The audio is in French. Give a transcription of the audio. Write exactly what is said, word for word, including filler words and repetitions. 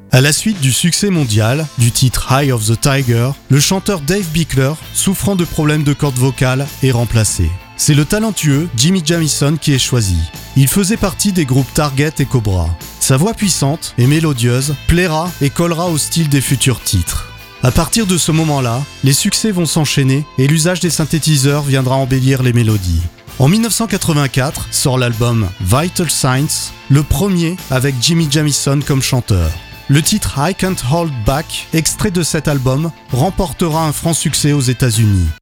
À la suite du succès mondial du titre Eye of the Tiger, le chanteur Dave Bickler, souffrant de problèmes de cordes vocales, est remplacé. C'est le talentueux Jimmy Jamison qui est choisi. Il faisait partie des groupes Target et Cobra. Sa voix puissante et mélodieuse plaira et collera au style des futurs titres. À partir de ce moment-là, les succès vont s'enchaîner et l'usage des synthétiseurs viendra embellir les mélodies. En dix-neuf cent quatre-vingt-quatre sort l'album Vital Signs, le premier avec Jimmy Jamison comme chanteur. Le titre I Can't Hold Back, extrait de cet album, remportera un franc succès aux États-Unis.